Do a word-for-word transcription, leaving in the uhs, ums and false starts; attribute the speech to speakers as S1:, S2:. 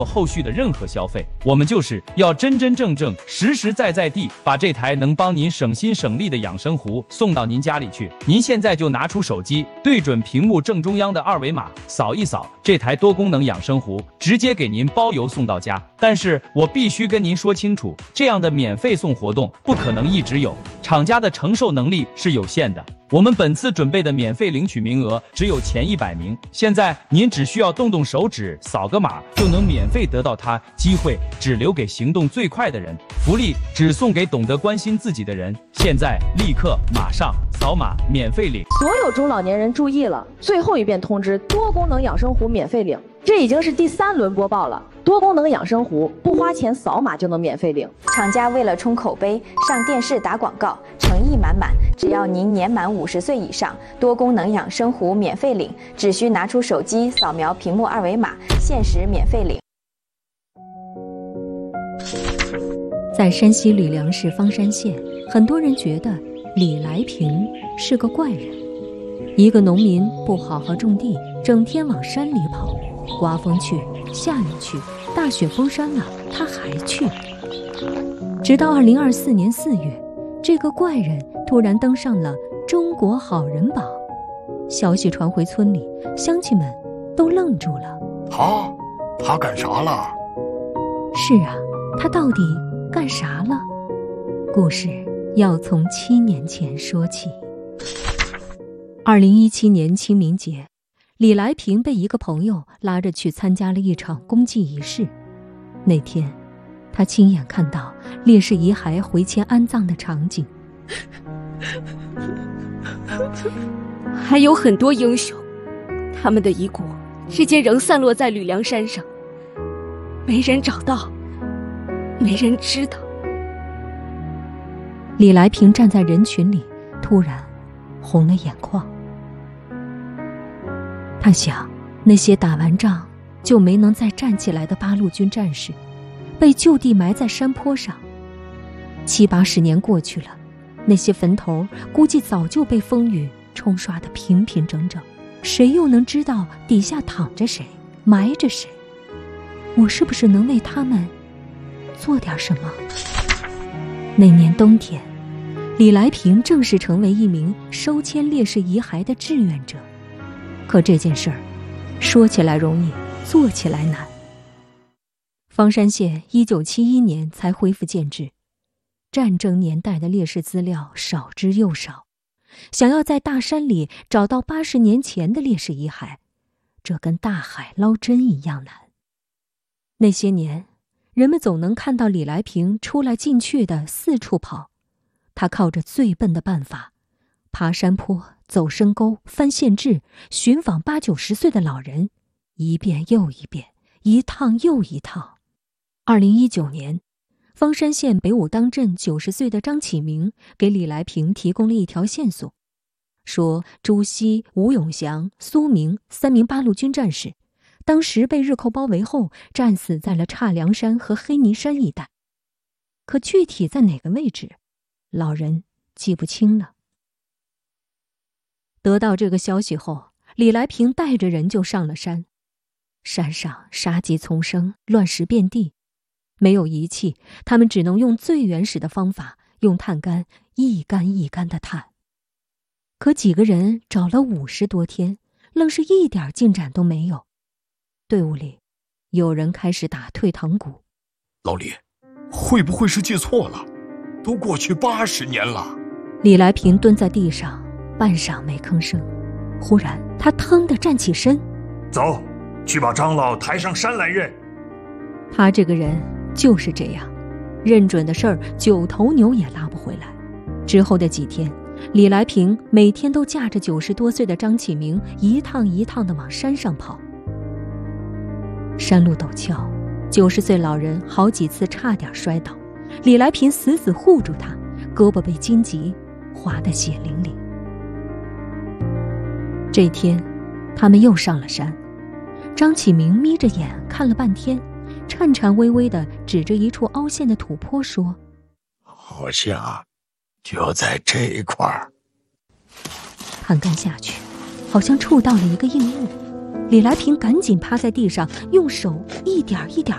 S1: 后续的任何消费，我们就是要真真正正、实实在在地把这台能帮您省心省力的养生壶送到您家里去。您现在就拿出手机，对准屏幕正中央的二维码，扫一扫，这台多功能养生壶直接给您包邮送到家。但是我必须跟您说清楚，这样的免费送活动不可能一直有，厂家的承受能力是有限的。我们本次准备的免费领取名额只有前一百名，现在您只需要动动手指，扫个码就能免费得到它，机会只留给行动最快的人，福利只送给懂得关心自己的人。现在立刻马上扫码免费领！
S2: 所有中老年人注意了，最后一遍通知，多功能养生壶免费领。这已经是第三轮播报了，多功能养生壶不花钱，扫码就能免费领。
S3: 厂家为了冲口碑，上电视打广告，诚意满满。只要您年满五十岁以上，多功能养生壶免费领，只需拿出手机扫描屏幕二维码，限时免费领。
S4: 在山西吕梁市方山县，很多人觉得李来平是个怪人。一个农民不好好种地，整天往山里跑，刮风去，下雨去，大雪封山了，他还去。直到二零二四年四月，这个怪人突然登上了中国好人榜。消息传回村里，乡亲们都愣住了。
S5: 他他干啥了？
S4: 是啊，他到底干啥了？故事要从七年前说起。二零一七年清明节，李来平被一个朋友拉着去参加了一场公祭仪式。那天他亲眼看到烈士遗骸回迁安葬的场景。
S6: 还有很多英雄，他们的遗骨至今仍散落在吕梁山上，没人找到，没人知道。
S4: 李来平站在人群里，突然红了眼眶。他想，那些打完仗就没能再站起来的八路军战士，被就地埋在山坡上。七八十年过去了，那些坟头估计早就被风雨冲刷得平平整整，谁又能知道底下躺着谁，埋着谁？我是不是能为他们做点什么？那年冬天，李来平正式成为一名收迁烈士遗骸的志愿者。可这件事儿，说起来容易，做起来难。方山县一九七一年才恢复建制，战争年代的烈士资料少之又少，想要在大山里找到八十年前的烈士遗骸，这跟大海捞针一样难。那些年，人们总能看到李来平出来进去的四处跑，他靠着最笨的办法，爬山坡，走深沟，翻县志，寻访八九十岁的老人，一遍又一遍，一趟又一趟。二零一九年，方山县北武当镇九十岁的张启明给李来平提供了一条线索，说朱熹、吴永祥、苏明三名八路军战士，当时被日寇包围后，战死在了岔梁山和黑泥山一带。可具体在哪个位置，老人记不清了。得到这个消息后，李来平带着人就上了山。山上杀机丛生，乱石遍地，没有仪器，他们只能用最原始的方法，用炭杆一杆一杆的炭。可几个人找了五十多天，愣是一点进展都没有。队伍里有人开始打退堂鼓。
S5: 老李，会不会是记错了？都过去八十年了。
S4: 李来平蹲在地上半晌没吭声，忽然他腾地站起身，
S5: 走，去把张老抬上山来认。
S4: 他这个人就是这样，认准的事儿九头牛也拉不回来。之后的几天，李来平每天都驾着九十多岁的张启明一趟一趟地往山上跑。山路陡峭，九十岁老人好几次差点摔倒，李来平死死护住他，胳膊被荆棘划得血淋淋。这天，他们又上了山。张启明眯着眼看了半天，颤颤巍巍地指着一处凹陷的土坡说：“
S5: 好像就在这一块儿。”
S4: 探杆下去，好像触到了一个硬物。李来平赶紧趴在地上，用手一点一点